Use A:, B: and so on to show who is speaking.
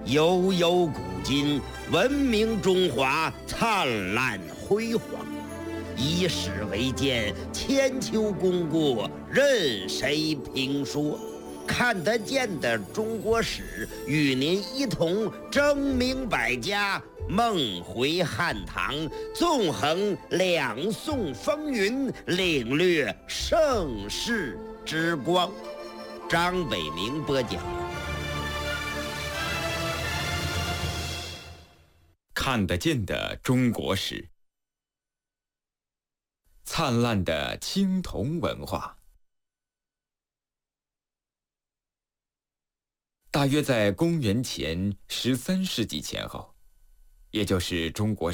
A: 悠悠古今，文明中华灿烂辉煌。以史为鉴，千秋功过任谁评说。看得见的中国史，与您一同争明百家，梦回汉唐，纵横两宋风云，领略盛世之光。张伟明播讲。
B: 看得见的中国史，灿烂的青铜文化。大约在公元前13世纪前后，也就是中国